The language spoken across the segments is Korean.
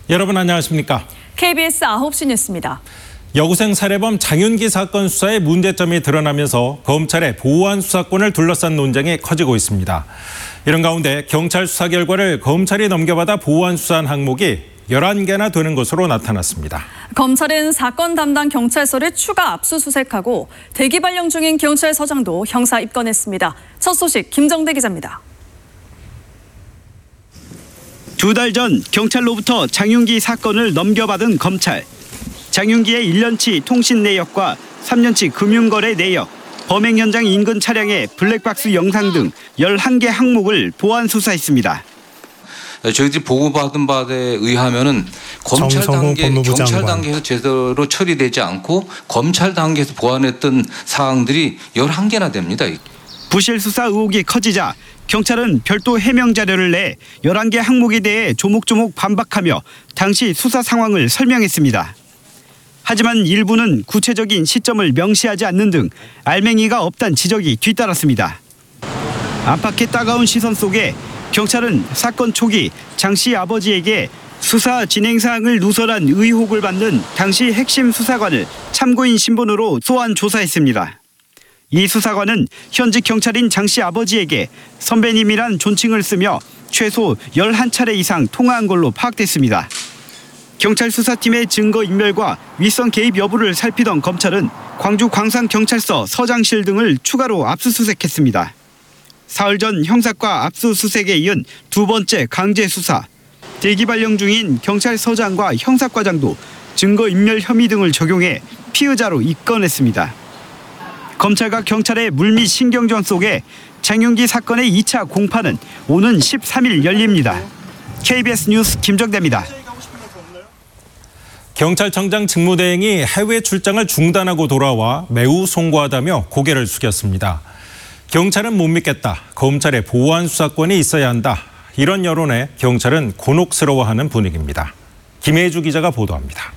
여러분 안녕하십니까? KBS 9시 뉴스입니다. 여고생 살해범 장윤기 사건 수사의 문제점이 드러나면서 검찰의 보완 수사권을 둘러싼 논쟁이 커지고 있습니다. 이런 가운데 경찰 수사 결과를 검찰이 넘겨받아 보완 수사한 항목이 11개나 되는 것으로 나타났습니다. 검찰은 사건 담당 경찰서를 추가 압수수색하고 대기 발령 중인 경찰서장도 형사 입건했습니다. 첫 소식 김정대 기자입니다. 2달 전 경찰로부터 장윤기 사건을 넘겨받은 검찰. 장윤기의 1년치 통신 내역과 3년치 금융거래 내역, 범행 현장 인근 차량의 블랙박스 영상 등 11개 항목을 보완 수사했습니다. 저희들이 보고받은 바에 의하면은 검찰 단계, 경찰 단계에서 제대로 처리되지 않고 검찰 단계에서 보완했던 사항들이 11개나 됩니다. 부실 수사 의혹이 커지자 경찰은 별도 해명 자료를 내 11개 항목에 대해 조목조목 반박하며 당시 수사 상황을 설명했습니다. 하지만 일부는 구체적인 시점을 명시하지 않는 등 알맹이가 없다는 지적이 뒤따랐습니다. 안팎의 따가운 시선 속에 경찰은 사건 초기 장 씨 아버지에게 수사 진행 사항을 누설한 의혹을 받는 당시 핵심 수사관을 참고인 신분으로 소환 조사했습니다. 이 수사관은 현직 경찰인 장 씨 아버지에게 선배님이란 존칭을 쓰며 최소 11차례 이상 통화한 걸로 파악됐습니다. 경찰 수사팀의 증거인멸과 윗선 개입 여부를 살피던 검찰은 광주 광산경찰서 서장실 등을 추가로 압수수색했습니다. 사흘 전 형사과 압수수색에 이은 두 번째 강제 수사. 대기 발령 중인 경찰서장과 형사과장도 증거인멸 혐의 등을 적용해 피의자로 입건했습니다. 검찰과 경찰의 물밑 신경전 속에 장윤기 사건의 2차 공판은 오는 13일 열립니다. KBS 뉴스 김정대입니다. 경찰청장 직무대행이 해외 출장을 중단하고 돌아와 매우 송구하다며 고개를 숙였습니다. 경찰은 못 믿겠다. 검찰의 보완 수사권이 있어야 한다. 이런 여론에 경찰은 곤혹스러워하는 분위기입니다. 김혜주 기자가 보도합니다.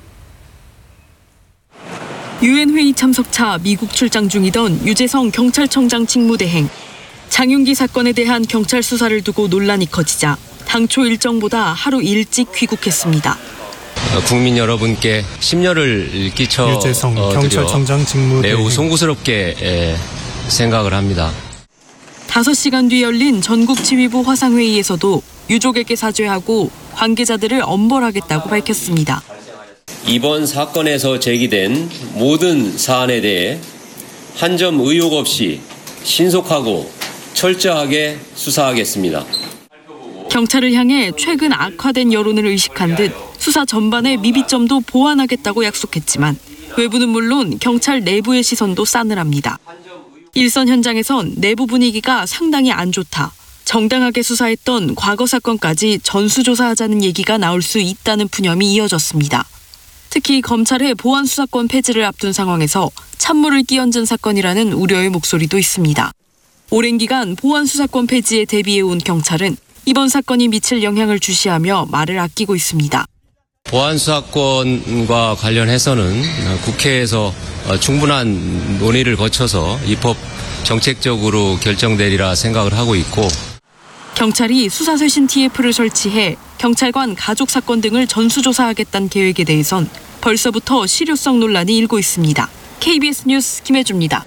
유엔 회의 참석차 미국 출장 중이던 유재성 경찰청장 직무대행. 장윤기 사건에 대한 경찰 수사를 두고 논란이 커지자 당초 일정보다 하루 일찍 귀국했습니다. 국민 여러분께 심려를 끼쳐 유재성 경찰청장 직무대행 매우 송구스럽게 생각을 합니다. 5시간 뒤 열린 전국지휘부 화상회의에서도 유족에게 사죄하고 관계자들을 엄벌하겠다고 밝혔습니다. 이번 사건에서 제기된 모든 사안에 대해 한 점 의혹 없이 신속하고 철저하게 수사하겠습니다. 경찰을 향해 최근 악화된 여론을 의식한 듯 수사 전반의 미비점도 보완하겠다고 약속했지만 외부는 물론 경찰 내부의 시선도 싸늘합니다. 일선 현장에선 내부 분위기가 상당히 안 좋다. 정당하게 수사했던 과거 사건까지 전수조사하자는 얘기가 나올 수 있다는 푸념이 이어졌습니다. 특히 검찰의 보완 수사권 폐지를 앞둔 상황에서 찬물을 끼얹은 사건이라는 우려의 목소리도 있습니다. 오랜 기간 보완 수사권 폐지에 대비해온 경찰은 이번 사건이 미칠 영향을 주시하며 말을 아끼고 있습니다. 보완 수사권과 관련해서는 국회에서 충분한 논의를 거쳐서 입법 정책적으로 결정되리라 생각을 하고 있고 경찰이 수사쇄신 TF를 설치해 경찰관 가족 사건 등을 전수조사하겠다는 계획에 대해선 벌써부터 실효성 논란이 일고 있습니다. KBS 뉴스 김혜주입니다.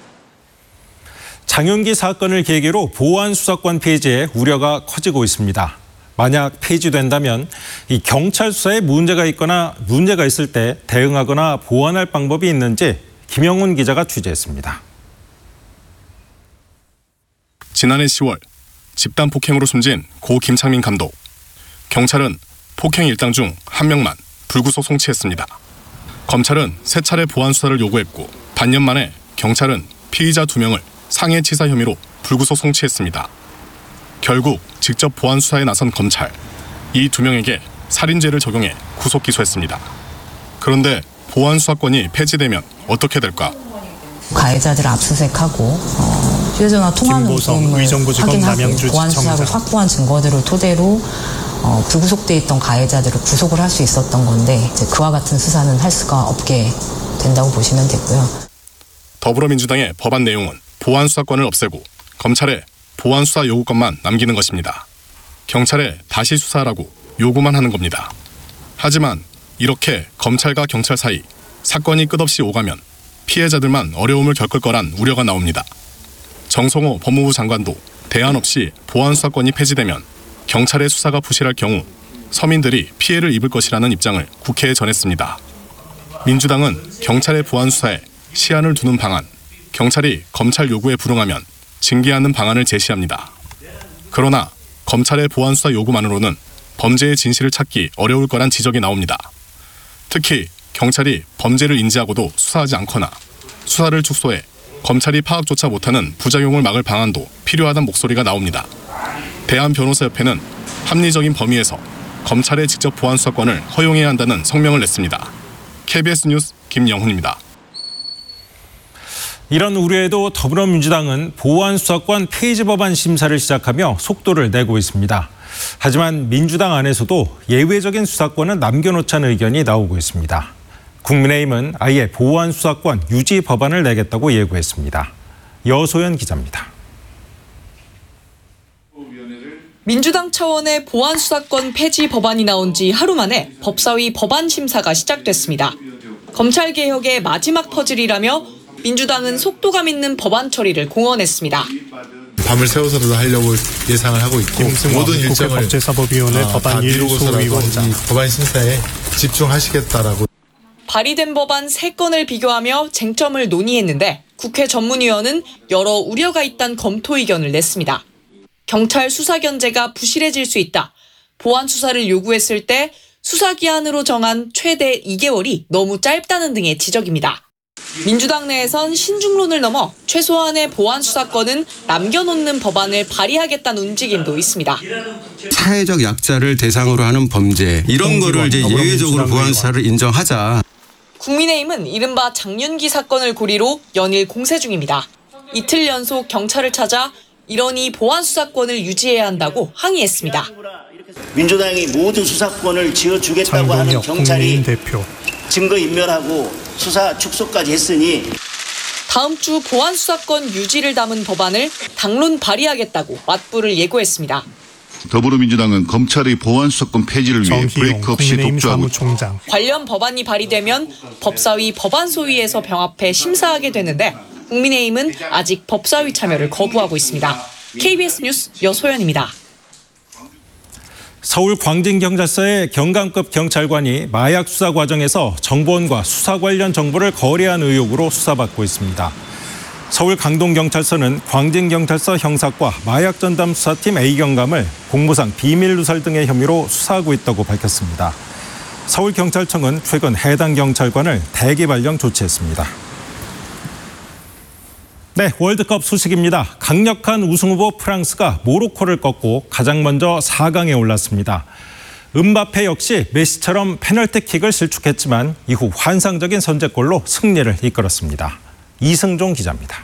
장윤기 사건을 계기로 보완 수사권 폐지에 우려가 커지고 있습니다. 만약 폐지된다면 이 경찰 수사에 문제가 있을 때 대응하거나 보완할 방법이 있는지 김영훈 기자가 취재했습니다. 지난해 10월 집단 폭행으로 숨진 고 김창민 감독. 경찰은 폭행 일당 중 한 명만 불구속 송치했습니다. 검찰은 3차례 보완 수사를 요구했고 반년 만에 경찰은 피의자 2명을 상해치사 혐의로 불구속 송치했습니다. 결국 직접 보완 수사에 나선 검찰. 이 2명에게 살인죄를 적용해 구속 기소했습니다. 그런데 보완 수사권이 폐지되면 어떻게 될까? 가해자들을 압수수색하고 휴대전화 통화 녹음을 확인하고 보완 수사로 확보한 증거들을 토대로 불구속돼 있던 가해자들을 구속을 할 수 있었던 건데 이제 그와 같은 수사는 할 수가 없게 된다고 보시면 되고요. 더불어민주당의 법안 내용은 보완 수사권을 없애고 검찰에 보완 수사 요구권만 남기는 것입니다. 경찰에 다시 수사하라고 요구만 하는 겁니다. 하지만 이렇게 검찰과 경찰 사이 사건이 끝없이 오가면 피해자들만 어려움을 겪을 거란 우려가 나옵니다. 정성호 법무부 장관도 대안 없이 보안수사권이 폐지되면 경찰의 수사가 부실할 경우 서민들이 피해를 입을 것이라는 입장을 국회에 전했습니다. 민주당은 경찰의 보안수사에 시한을 두는 방안, 경찰이 검찰 요구에 불응하면 징계하는 방안을 제시합니다. 그러나 검찰의 보안수사 요구만으로는 범죄의 진실을 찾기 어려울 거란 지적이 나옵니다. 특히 경찰이 범죄를 인지하고도 수사하지 않거나 수사를 축소해 검찰이 파악조차 못하는 부작용을 막을 방안도 필요하다는 목소리가 나옵니다. 대한변호사협회는 합리적인 범위에서 검찰의 직접 보안수사권을 허용해야 한다는 성명을 냈습니다. KBS 뉴스 김영훈입니다. 이런 우려에도 더불어민주당은 보안수사권 폐지 법안 심사를 시작하며 속도를 내고 있습니다. 하지만 민주당 안에서도 예외적인 수사권은 남겨놓자는 의견이 나오고 있습니다. 국민의힘은 아예 보안수사권 유지 법안을 내겠다고 예고했습니다. 여소연 기자입니다. 민주당 차원의 보안수사권 폐지 법안이 나온 지 하루 만에 법사위 법안 심사가 시작됐습니다. 검찰개혁의 마지막 퍼즐이라며 민주당은 속도감 있는 법안 처리를 공언했습니다. 밤을 새워서라도 하려고 예상을 하고 있고 모든 일정을 국회법제사법위원회 법안 1소위원장 법안 심사에 집중하시겠다라고. 발의된 법안 3건을 비교하며 쟁점을 논의했는데 국회 전문위원은 여러 우려가 있다는 검토 의견을 냈습니다. 경찰 수사 견제가 부실해질 수 있다. 보안 수사를 요구했을 때 수사기한으로 정한 최대 2개월이 너무 짧다는 등의 지적입니다. 민주당 내에선 신중론을 넘어 최소한의 보안 수사권은 남겨놓는 법안을 발의하겠다는 움직임도 있습니다. 사회적 약자를 대상으로 하는 범죄 이런 거를 이제 예외적으로 보안 수사를 인정하자. 국민의힘은 이른바 장윤기 사건을 고리로 연일 공세 중입니다. 이틀 연속 경찰을 찾아 이러니 보안 수사권을 유지해야 한다고 항의했습니다. 민주당이 모든 수사권을 쥐어주겠다고 하는 경찰이 증거인멸하고 수사 축소까지 했으니 다음 주 보안 수사권 유지를 담은 법안을 당론 발의하겠다고 맞불을 예고했습니다. 더불어민주당은 검찰의 보안수사권 폐지를 위해 브레이크 없이 독주하고 관련 법안이 발의되면 법사위 법안소위에서 병합해 심사하게 되는데 국민의힘은 아직 법사위 참여를 거부하고 있습니다. KBS 뉴스 여소연입니다. 서울 광진경찰서의 경감급 경찰관이 마약 수사 과정에서 정보원과 수사 관련 정보를 거래한 의혹으로 수사받고 있습니다. 서울 강동경찰서는 광진경찰서 형사과 마약전담 수사팀 A경감을 공무상 비밀 누설 등의 혐의로 수사하고 있다고 밝혔습니다. 서울경찰청은 최근 해당 경찰관을 대기 발령 조치했습니다. 네, 월드컵 소식입니다. 강력한 우승 후보 프랑스가 모로코를 꺾고 가장 먼저 4강에 올랐습니다. 음바페 역시 메시처럼 페널티킥을 실축했지만 이후 환상적인 선제골로 승리를 이끌었습니다. 이승종 기자입니다.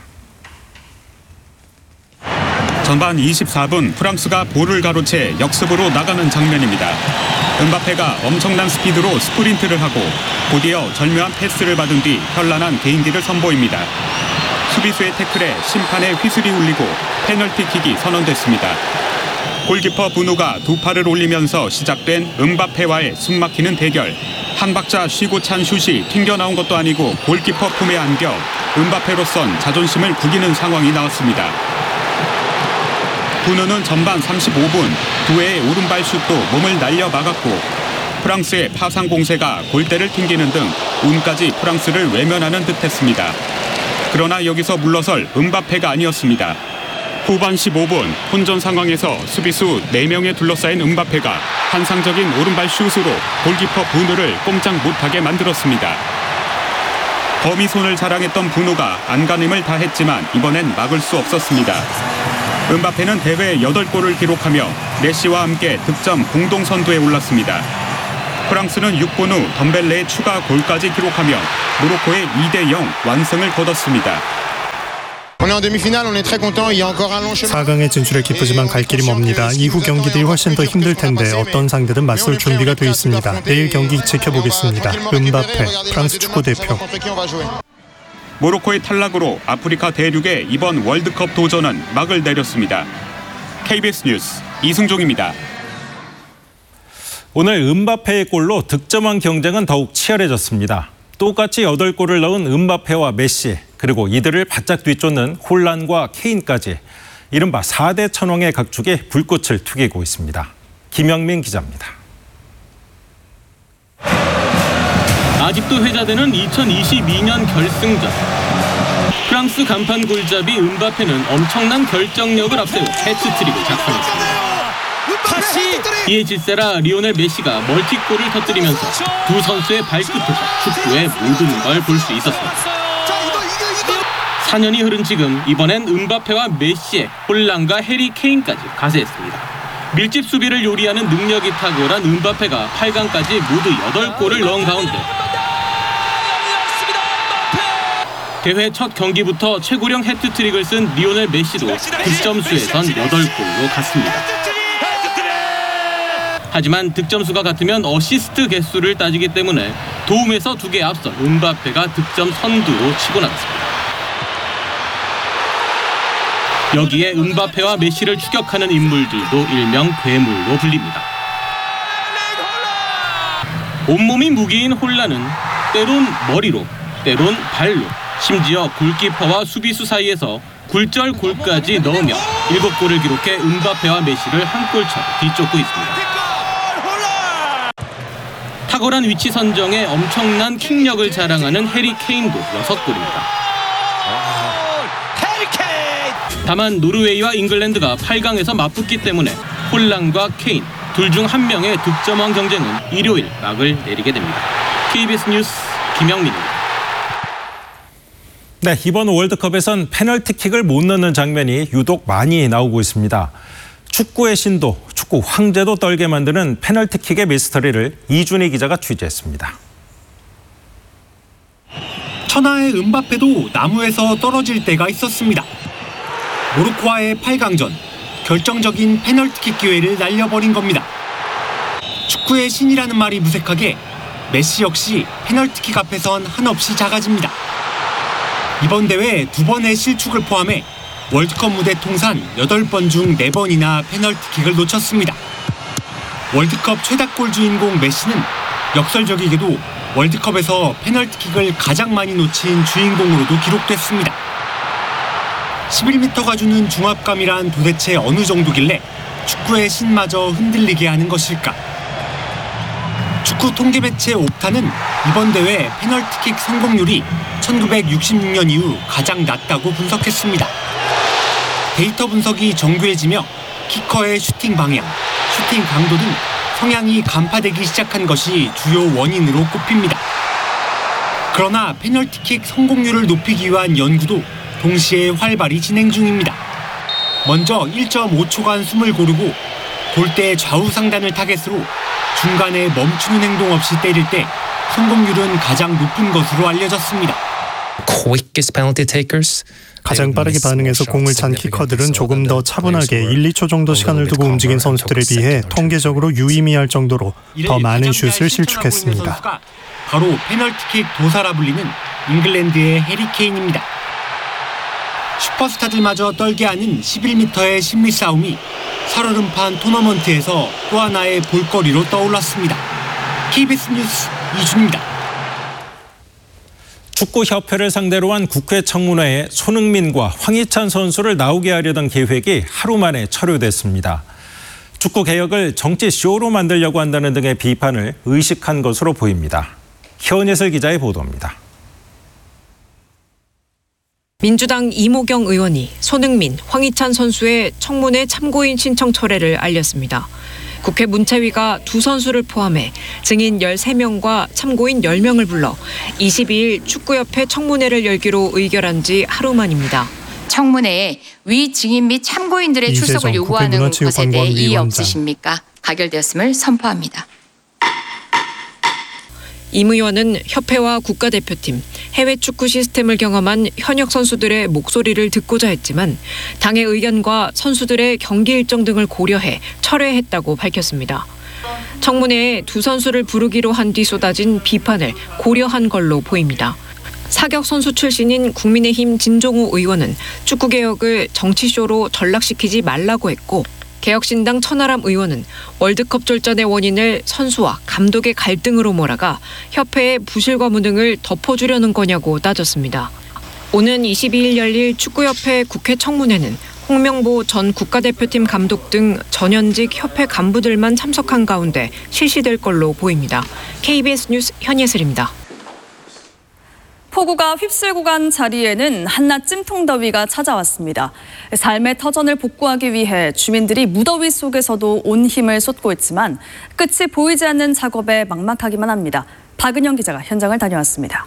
전반 24분 프랑스가 볼을 가로채 역습으로 나가는 장면입니다. 음바페가 엄청난 스피드로 스프린트를 하고 곧이어 절묘한 패스를 받은 뒤 현란한 개인기를 선보입니다. 수비수의 태클에 심판의 휘슬이 울리고 페널티킥이 선언됐습니다. 골키퍼 부누가 두 팔을 올리면서 시작된 음바페와의 숨막히는 대결. 한 박자 쉬고 찬 슛이 튕겨나온 것도 아니고 골키퍼 품에 안겨 음바페로선 자존심을 구기는 상황이 나왔습니다. 부누는 전반 35분 두 회의 오른발 슛도 몸을 날려 막았고 프랑스의 파상 공세가 골대를 튕기는 등 운까지 프랑스를 외면하는 듯했습니다. 그러나 여기서 물러설 음바페가 아니었습니다. 후반 15분 혼전 상황에서 수비수 4명에 둘러싸인 음바페가 환상적인 오른발 슛으로 골키퍼 부누를 꼼짝 못하게 만들었습니다. 거미 손을 자랑했던 부누가 안간힘을 다했지만 이번엔 막을 수 없었습니다. 음바페는 대회 8골을 기록하며 메시와 함께 득점 공동 선두에 올랐습니다. 프랑스는 6분 후 덤벨레의 추가 골까지 기록하며 모로코의 2대0 완승을 거뒀습니다. 4강에 진출해 기쁘지만 갈 길이 멉니다. 이후 경기들이 훨씬 더 힘들 텐데 어떤 상대든 맞설 준비가 돼 있습니다. 내일 경기 지켜보겠습니다. 음바페, 프랑스 축구대표. 모로코의 탈락으로 아프리카 대륙의 이번 월드컵 도전은 막을 내렸습니다. KBS 뉴스 이승종입니다. 오늘 음바페의 골로 득점왕 경쟁은 더욱 치열해졌습니다. 똑같이 8골을 넣은 음바페와 메시, 그리고 이들을 바짝 뒤쫓는 홀란과 케인까지 이른바 4대 천왕의 각축에 불꽃을 튀기고 있습니다. 김영민 기자입니다. 아직도 회자되는 2022년 결승전. 프랑스 간판 골잡이 음바페는 엄청난 결정력을 앞세워 해트트릭을 작성했습니다. 이에 질세라 리오넬 메시가 멀티골을 터뜨리면서 두 선수의 발끝에서 축구의 모든 걸 볼 수 있었습니다. 4년이 흐른 지금 이번엔 음바페와 메시의 홀란과 해리 케인까지 가세했습니다. 밀집 수비를 요리하는 능력이 탁월한 음바페가 8강까지 모두 8골을 넣은 가운데 대회 첫 경기부터 최고령 해트트릭을 쓴 리오넬 메시도 득점수에선 8골로 갔습니다. 하지만 득점수가 같으면 어시스트 개수를 따지기 때문에 도움에서 2개 앞선 음바페가 득점 선두로 치고 나갔습니다. 여기에 음바페와 메시를 추격하는 인물들도 일명 괴물로 불립니다. 온몸이 무기인 홀란은 때론 머리로, 때론 발로, 심지어 골키퍼와 수비수 사이에서 굴절 골까지 넣으며 7골을 기록해 음바페와 메시를 한 골차로 뒤쫓고 있습니다. 탁월한 위치 선정에 엄청난 킥력을 자랑하는 해리 케인도 6골입니다. 다만 노르웨이와 잉글랜드가 8강에서 맞붙기 때문에 홀란과 케인 둘 중 한 명의 득점왕 경쟁은 일요일 막을 내리게 됩니다. KBS 뉴스 김영민입니다. 네, 이번 월드컵에선 페널티킥을 못 넣는 장면이 유독 많이 나오고 있습니다. 축구의 신도, 축구 황제도 떨게 만드는 페널티킥의 미스터리를 이준희 기자가 취재했습니다. 천하의 음바페도 나무에서 떨어질 때가 있었습니다. 모로코와의 8강전, 결정적인 페널티킥 기회를 날려버린 겁니다. 축구의 신이라는 말이 무색하게 메시 역시 페널티킥 앞에선 한없이 작아집니다. 이번 대회 2번의 실축을 포함해 월드컵 무대 통산 8번 중 4번이나 페널티킥을 놓쳤습니다. 월드컵 최다골 주인공 메시는 역설적이게도 월드컵에서 페널티킥을 가장 많이 놓친 주인공으로도 기록됐습니다. 11m가 주는 중압감이란 도대체 어느 정도길래 축구의 신마저 흔들리게 하는 것일까? 축구 통계 매체 옵타는 이번 대회 페널티킥 성공률이 1966년 이후 가장 낮다고 분석했습니다. 데이터 분석이 정교해지며 키커의 슈팅 방향, 슈팅 강도 등 성향이 간파되기 시작한 것이 주요 원인으로 꼽힙니다. 그러나 페널티킥 성공률을 높이기 위한 연구도 동시에 활발히 진행 중입니다. 먼저 1.5초간 숨을 고르고 골대 좌우 상단을 타겟으로 중간에 멈추는 행동 없이 때릴 때 성공률은 가장 높은 것으로 알려졌습니다. 가장 빠르게 반응해서 공을 찬 키커들은 조금 더 차분하게 1, 2초 정도 시간을 두고 움직인 선수들에 비해 통계적으로 유의미할 정도로 더 많은 슛을 실축했습니다. 바로 페널티킥 도사라 불리는 잉글랜드의 해리 케인입니다. 슈퍼스타들마저 떨게 하는 11m의 심리 싸움이 살얼음판 토너먼트에서 또 하나의 볼거리로 떠올랐습니다. KBS 뉴스 이준입니다. 축구협회를 상대로 한 국회 청문회에 손흥민과 황희찬 선수를 나오게 하려던 계획이 하루 만에 철회됐습니다. 축구 개혁을 정치 쇼로 만들려고 한다는 등의 비판을 의식한 것으로 보입니다. 현예슬 기자의 보도입니다. 민주당 이모경 의원이 손흥민, 황희찬 선수의 청문회 참고인 신청 철회를 알렸습니다. 국회 문체위가 두 선수를 포함해 증인 13명과 참고인 10명을 불러 22일 축구협회 청문회를 열기로 의결한 지 하루 만입니다. 청문회에 위 증인 및 참고인들의 출석을 요구하는 것에 대해 이의 없으십니까? 가결되었음을 선포합니다. 임 의원은 협회와 국가대표팀, 해외 축구 시스템을 경험한 현역 선수들의 목소리를 듣고자 했지만 당의 의견과 선수들의 경기 일정 등을 고려해 철회했다고 밝혔습니다. 청문회에 두 선수를 부르기로 한 뒤 쏟아진 비판을 고려한 걸로 보입니다. 사격 선수 출신인 국민의힘 진종우 의원은 축구 개혁을 정치쇼로 전락시키지 말라고 했고 개혁신당 천하람 의원은 월드컵 졸전의 원인을 선수와 감독의 갈등으로 몰아가 협회의 부실과 무능을 덮어주려는 거냐고 따졌습니다. 오는 22일 열릴 축구협회 국회 청문회는 홍명보 전 국가대표팀 감독 등 전현직 협회 간부들만 참석한 가운데 실시될 걸로 보입니다. KBS 뉴스 현예슬입니다. 폭우가 휩쓸고 간 자리에는 한낮 찜통더위가 찾아왔습니다. 삶의 터전을 복구하기 위해 주민들이 무더위 속에서도 온 힘을 쏟고 있지만 끝이 보이지 않는 작업에 막막하기만 합니다. 박은영 기자가 현장을 다녀왔습니다.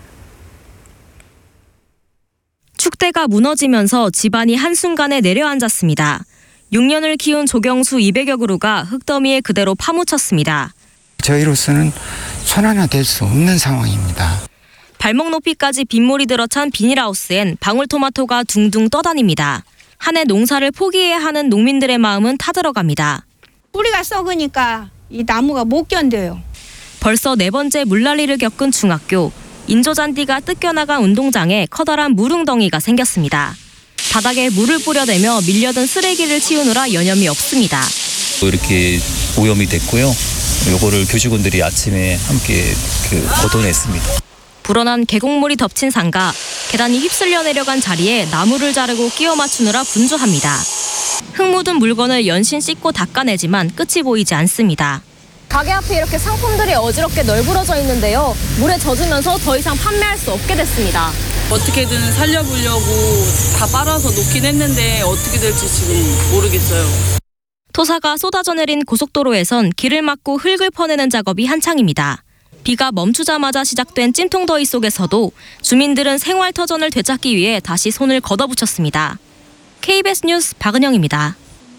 축대가 무너지면서 집안이 한순간에 내려앉았습니다. 6년을 키운 조경수 200여 그루가 흙더미에 그대로 파묻혔습니다. 저희로서는 손 하나 댈 수 없는 상황입니다. 발목 높이까지 빗물이 들어찬 비닐하우스엔 방울토마토가 둥둥 떠다닙니다. 한 해 농사를 포기해야 하는 농민들의 마음은 타들어갑니다. 뿌리가 썩으니까 이 나무가 못 견뎌요. 벌써 4번째 물난리를 겪은 중학교. 인조잔디가 뜯겨나간 운동장에 커다란 무릉덩이가 생겼습니다. 바닥에 물을 뿌려대며 밀려든 쓰레기를 치우느라 여념이 없습니다. 이렇게 오염이 됐고요. 요거를 교직원들이 아침에 함께 걷어냈습니다. 불어난 계곡물이 덮친 상가, 계단이 휩쓸려 내려간 자리에 나무를 자르고 끼워 맞추느라 분주합니다. 흙 묻은 물건을 연신 씻고 닦아내지만 끝이 보이지 않습니다. 가게 앞에 이렇게 상품들이 어지럽게 널브러져 있는데요. 물에 젖으면서 더 이상 판매할 수 없게 됐습니다. 어떻게든 살려보려고 다 빨아서 놓긴 했는데 어떻게 될지 지금 모르겠어요. 토사가 쏟아져 내린 고속도로에선 길을 막고 흙을 퍼내는 작업이 한창입니다. 비가 멈추자마자 시작된 찜통더위 속에서도 주민들은 생활터전을 되찾기 위해 다시 손을 걷어붙였습니다. KBS 뉴스 박은영입니다.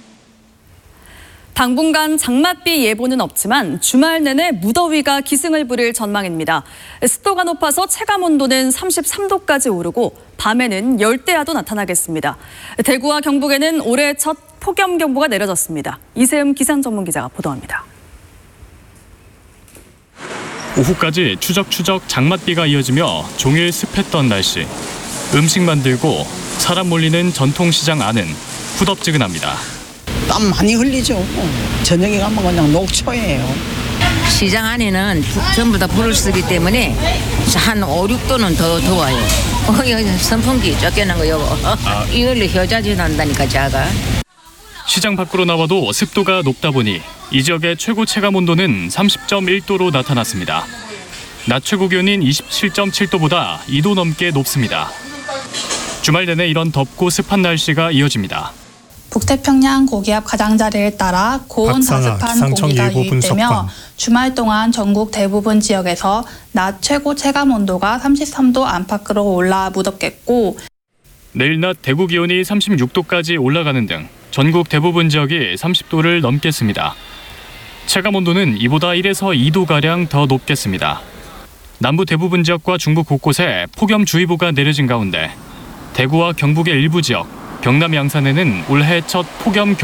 당분간 장맛비 예보는 없지만 주말 내내 무더위가 기승을 부릴 전망입니다. 습도가 높아서 체감온도는 33도까지 오르고 밤에는 열대야도 나타나겠습니다. 대구와 경북에는 올해 첫 폭염경보가 내려졌습니다. 이세음 기상전문기자가 보도합니다. 오후까지 추적추적 장맛비가 이어지며 종일 습했던 날씨. 음식 만들고 사람 몰리는 전통시장 안은 후덥지근합니다. 땀 많이 흘리죠. 저녁에 가면 그냥 녹초예요. 시장 안에는 전부 다 불을 쓰기 때문에 한 5, 6도는 더 더워요. 여기 선풍기 쫓겨난 거 요거. 이걸로 효자주 난다니까 자가. 시장 밖으로 나와도 습도가 높다 보니 이 지역의 최고 체감 온도는 30.1도로 나타났습니다. 낮 최고 기온인 27.7도보다 2도 넘게 높습니다. 주말 내내 이런 덥고 습한 날씨가 이어집니다. 북태평양 고기압 가장자리를 따라 고온 다습한 공기가 유입되며 주말 동안 전국 대부분 지역에서 낮 최고 체감 온도가 33도 안팎으로 올라 무덥겠고 내일 낮 대구 기온이 36도까지 올라가는 등 전국 대부분 지역이 30도를 넘겠습니다. 체감 온도는 이보다 1에서 2도가량 더 높겠습니다. 남부 대부분 지역과 중부 곳곳에 폭염주의보가 내려진 가운데 대구와 경북의 일부 지역, 경남 양산에는 올해 첫 폭염